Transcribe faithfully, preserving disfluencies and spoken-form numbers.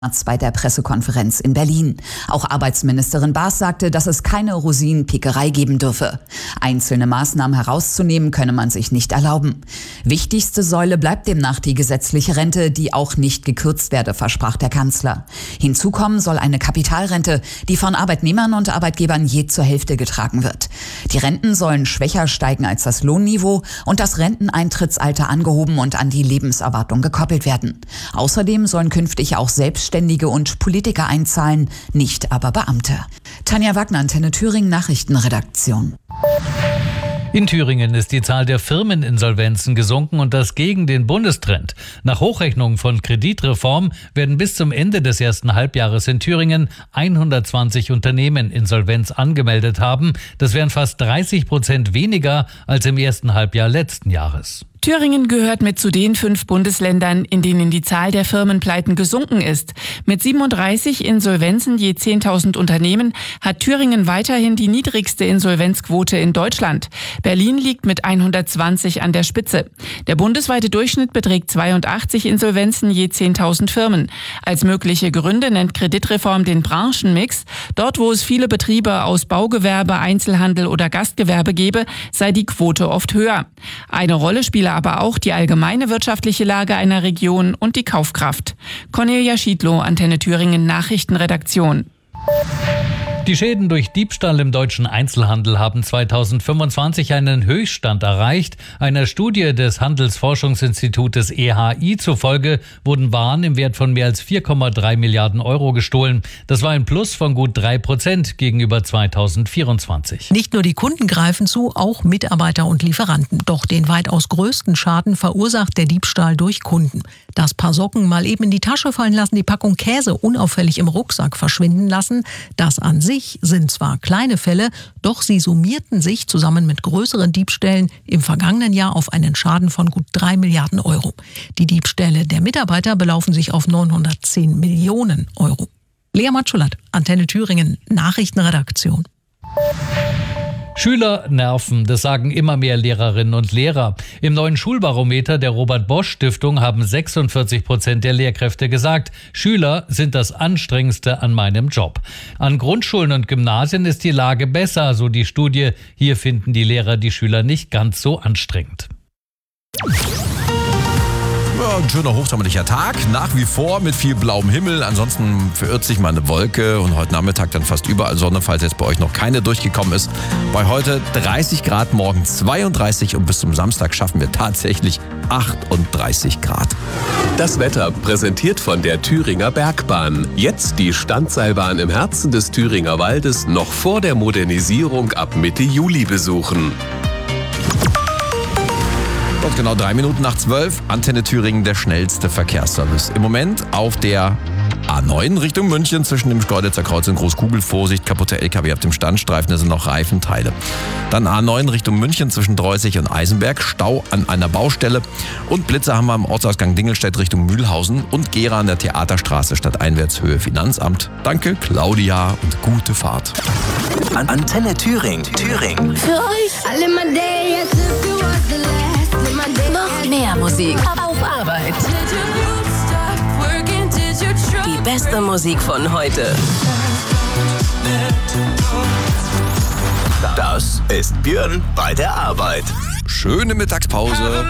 bei der Pressekonferenz in Berlin. Auch Arbeitsministerin Baas sagte, dass es keine Rosinenpickerei geben dürfe. Einzelne Maßnahmen herauszunehmen, könne man sich nicht erlauben. Wichtigste Säule bleibt demnach die gesetzliche Rente, die auch nicht gekürzt werde, versprach der Kanzler. Hinzu kommen soll eine Kapitalrente, die von Arbeitnehmern und Arbeitgebern je zur Hälfte getragen wird. Die Renten sollen schwächer steigen als das Lohnniveau und das Renteneintrittsalter angehoben und an die Lebenserwartung gekoppelt werden. Außerdem sollen künftig auch Selbstständige und Politiker einzahlen, nicht aber Beamte. Tanja Wagner, Antenne Thüringen, Nachrichtenredaktion. In Thüringen ist die Zahl der Firmeninsolvenzen gesunken und das gegen den Bundestrend. Nach Hochrechnungen von Kreditreform werden bis zum Ende des ersten Halbjahres in Thüringen hundertzwanzig Unternehmen Insolvenz angemeldet haben. Das wären fast dreißig Prozent weniger als im ersten Halbjahr letzten Jahres. Thüringen gehört mit zu den fünf Bundesländern, in denen die Zahl der Firmenpleiten gesunken ist. Mit siebenunddreißig Insolvenzen je zehntausend Unternehmen hat Thüringen weiterhin die niedrigste Insolvenzquote in Deutschland. Berlin liegt mit hundertzwanzig an der Spitze. Der bundesweite Durchschnitt beträgt zweiundachtzig Insolvenzen je zehntausend Firmen. Als mögliche Gründe nennt Kreditreform den Branchenmix. Dort, wo es viele Betriebe aus Baugewerbe, Einzelhandel oder Gastgewerbe gebe, sei die Quote oft höher. Eine Rolle spiele aber auch die allgemeine wirtschaftliche Lage einer Region und die Kaufkraft. Cornelia Schiedlow, Antenne Thüringen, Nachrichtenredaktion. Die Schäden durch Diebstahl im deutschen Einzelhandel haben zweitausendfünfundzwanzig einen Höchststand erreicht. Einer Studie des Handelsforschungsinstitutes E H I zufolge wurden Waren im Wert von mehr als vier Komma drei Milliarden Euro gestohlen. Das war ein Plus von gut drei Prozent gegenüber zweitausendvierundzwanzig. Nicht nur die Kunden greifen zu, auch Mitarbeiter und Lieferanten. Doch den weitaus größten Schaden verursacht der Diebstahl durch Kunden. Das Paar Socken mal eben in die Tasche fallen lassen, die Packung Käse unauffällig im Rucksack verschwinden lassen, das an sich sind zwar kleine Fälle, doch sie summierten sich zusammen mit größeren Diebstählen im vergangenen Jahr auf einen Schaden von gut drei Milliarden Euro. Die Diebstähle der Mitarbeiter belaufen sich auf neunhundertzehn Millionen Euro. Lea Matschulat, Antenne Thüringen, Nachrichtenredaktion. Schüler nerven, das sagen immer mehr Lehrerinnen und Lehrer. Im neuen Schulbarometer der Robert-Bosch-Stiftung haben sechsundvierzig Prozent der Lehrkräfte gesagt, Schüler sind das Anstrengendste an meinem Job. An Grundschulen und Gymnasien ist die Lage besser, so die Studie. Hier finden die Lehrer die Schüler nicht ganz so anstrengend. Ja, ein schöner hochsommerlicher Tag, nach wie vor mit viel blauem Himmel. Ansonsten verirrt sich mal eine Wolke und heute Nachmittag dann fast überall Sonne, falls jetzt bei euch noch keine durchgekommen ist. Bei heute dreißig Grad, morgen zweiunddreißig und bis zum Samstag schaffen wir tatsächlich achtunddreißig Grad. Das Wetter präsentiert von der Thüringer Bergbahn. Jetzt die Standseilbahn im Herzen des Thüringer Waldes noch vor der Modernisierung ab Mitte Juli besuchen. Dort genau drei Minuten nach zwölf, Antenne Thüringen, der schnellste Verkehrsservice. Im Moment auf der A neun Richtung München zwischen dem Schkeuditzer Kreuz und Großkugel. Vorsicht, kaputte L K W auf dem Standstreifen, da sind noch Reifenteile. Dann A neun Richtung München zwischen Dreußig und Eisenberg, Stau an einer Baustelle. Und Blitzer haben wir am Ortsausgang Dingelstedt Richtung Mühlhausen und Gera an der Theaterstraße stadteinwärts Höhe Finanzamt. Danke, Claudia, und gute Fahrt. An Antenne Thüringen. Thüringen. Für euch alle mal der jetzt. Noch mehr Musik auf Arbeit. Die beste Musik von heute. Das ist Björn bei der Arbeit. Schöne Mittagspause.